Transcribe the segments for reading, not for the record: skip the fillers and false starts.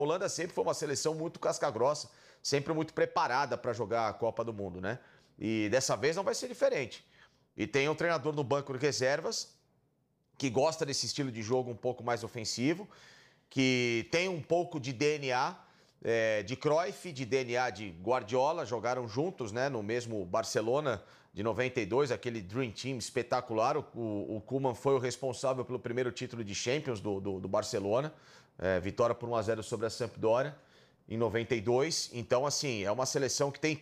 A Holanda sempre foi uma seleção muito casca-grossa, sempre muito preparada para jogar a Copa do Mundo, né? E dessa vez não vai ser diferente. E tem um treinador no banco de reservas que gosta desse estilo de jogo um pouco mais ofensivo, que tem um pouco de DNA de Cruyff, de DNA de Guardiola, jogaram juntos, né, no mesmo Barcelona de 92, aquele Dream Team espetacular. O Koeman foi o responsável pelo primeiro título de Champions do Barcelona, vitória por 1-0 sobre a Sampdoria em 92. Então, assim, é uma seleção que tem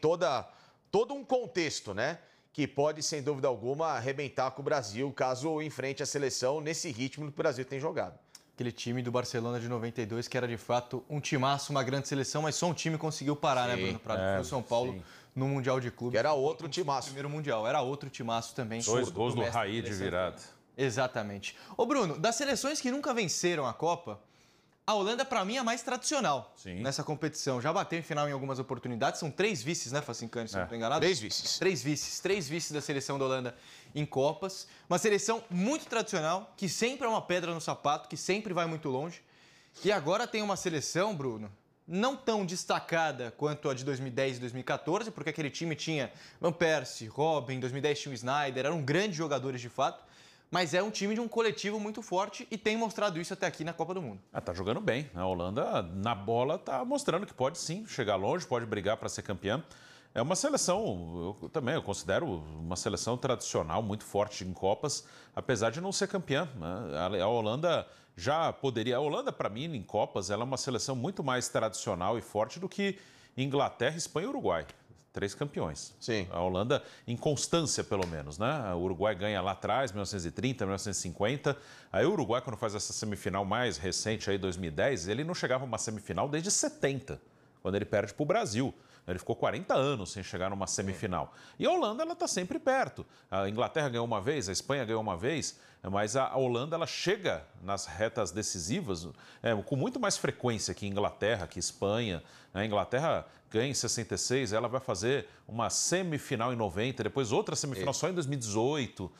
todo um contexto, né? Que pode, sem dúvida alguma, arrebentar com o Brasil, caso enfrente a seleção nesse ritmo que o Brasil tem jogado. Aquele time do Barcelona de 92, que era de fato um timaço, uma grande seleção, mas só um time conseguiu parar, né, Bruno Prado? Foi o São Paulo no Mundial de Clubes. Que era outro timaço. Primeiro Mundial, era outro timaço também. 2 gols do Raí de virada. Exatamente. Ô Bruno, das seleções que nunca venceram a Copa, a Holanda, para mim, é a mais tradicional nessa competição. Já bateu em final em algumas oportunidades. São 3 vices, né, Facincani, se não estou enganado? 3 vices. 3 vices. 3 vices da seleção da Holanda em Copas. Uma seleção muito tradicional, que sempre é uma pedra no sapato, que sempre vai muito longe. E agora tem uma seleção, Bruno, não tão destacada quanto a de 2010 e 2014, porque aquele time tinha Van Persie, Robben, em 2010 tinha o Sneijder, eram grandes jogadores de fato. Mas é um time de um coletivo muito forte e tem mostrado isso até aqui na Copa do Mundo. Tá jogando bem. A Holanda, na bola, tá mostrando que pode sim chegar longe, pode brigar para ser campeã. É uma seleção, eu considero uma seleção tradicional, muito forte em Copas, apesar de não ser campeã. A Holanda já poderia... A Holanda, para mim, em Copas, ela é uma seleção muito mais tradicional e forte do que Inglaterra, Espanha e Uruguai. 3 campeões. Sim. A Holanda, em constância, pelo menos, né? O Uruguai ganha lá atrás, 1930, 1950. Aí o Uruguai, quando faz essa semifinal mais recente, aí 2010, ele não chegava a uma semifinal desde 70, quando ele perde para o Brasil. Ele ficou 40 anos sem chegar numa semifinal. E a Holanda, ela está sempre perto. A Inglaterra ganhou uma vez, a Espanha ganhou uma vez, mas a Holanda, ela chega nas retas decisivas com muito mais frequência que Inglaterra, que Espanha. A Inglaterra ganha em 66, ela vai fazer uma semifinal em 90, depois outra semifinal só em 2018.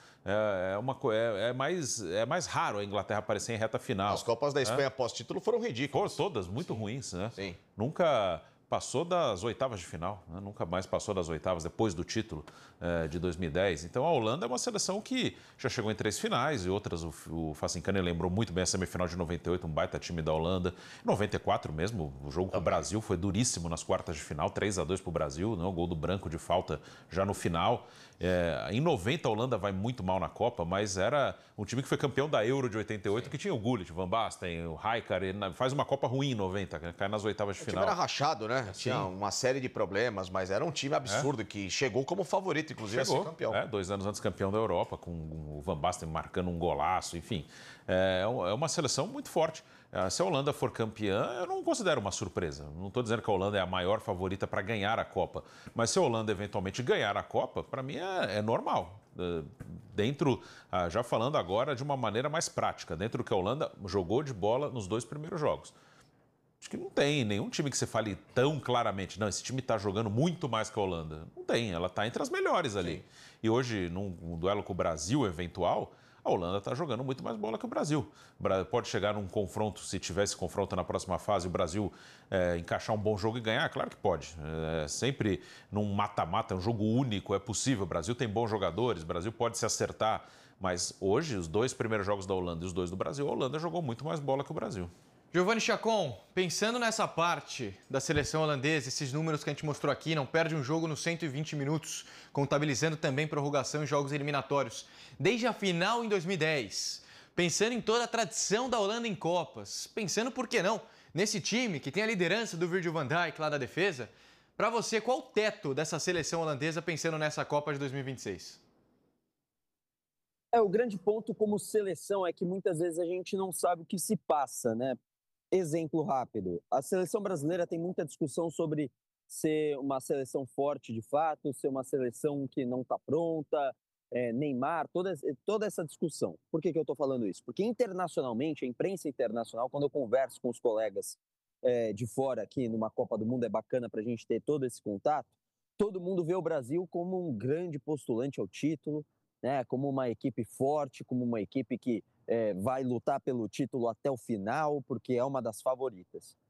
É mais raro a Inglaterra aparecer em reta final. As Copas da Espanha pós-título foram ridículas. Foram todas muito ruins, né? Sim. Nunca passou das oitavas de final, né? Nunca mais passou das oitavas depois do título de 2010. Então a Holanda é uma seleção que já chegou em 3 finais e outras, o Facincani lembrou muito bem a semifinal de 98, um baita time da Holanda. Em 94 mesmo, o jogo com o Brasil foi duríssimo nas quartas de final, 3-2 para o Brasil, né? O gol do Branco de falta já no final. Em 90 a Holanda vai muito mal na Copa, mas era um time que foi campeão da Euro de 88, que tinha o Gullit, o Van Basten, o Rijkaard, faz uma Copa ruim em 90, cai nas oitavas de final. O time era rachado, né? Tinha uma série de problemas, mas era um time absurdo que chegou como favorito, inclusive, a ser campeão. 2 anos antes campeão da Europa, com o Van Basten marcando um golaço, enfim. É uma seleção muito forte. Se a Holanda for campeã, eu não considero uma surpresa. Não estou dizendo que a Holanda é a maior favorita para ganhar a Copa, mas se a Holanda eventualmente ganhar a Copa, para mim é normal. Já falando agora de uma maneira mais prática, dentro do que a Holanda jogou de bola nos 2 primeiros jogos. Acho que não tem nenhum time que você fale tão claramente, não, esse time está jogando muito mais que a Holanda. Não tem, ela está entre as melhores ali. Sim. E hoje, num duelo com o Brasil eventual, a Holanda está jogando muito mais bola que o Brasil. Pode chegar num confronto, se tivesse confronto na próxima fase, o Brasil encaixar um bom jogo e ganhar? Claro que pode. Sempre num mata-mata, um jogo único, é possível. O Brasil tem bons jogadores, o Brasil pode se acertar. Mas hoje, os 2 primeiros jogos da Holanda e os 2 do Brasil, a Holanda jogou muito mais bola que o Brasil. Giovanni Chacon, pensando nessa parte da seleção holandesa, esses números que a gente mostrou aqui, não perde um jogo nos 120 minutos, contabilizando também prorrogação e jogos eliminatórios. Desde a final em 2010, pensando em toda a tradição da Holanda em Copas, pensando, por que não, nesse time que tem a liderança do Virgil van Dijk lá da defesa, para você, qual o teto dessa seleção holandesa pensando nessa Copa de 2026? O grande ponto como seleção é que muitas vezes a gente não sabe o que se passa, né? Exemplo rápido, a seleção brasileira tem muita discussão sobre ser uma seleção forte de fato, ser uma seleção que não está pronta, Neymar, toda essa discussão. Por que eu estou falando isso? Porque internacionalmente, a imprensa internacional, quando eu converso com os colegas de fora aqui numa Copa do Mundo, é bacana para a gente ter todo esse contato, todo mundo vê o Brasil como um grande postulante ao título, né? Como uma equipe forte, como uma equipe que vai lutar pelo título até o final, porque é uma das favoritas.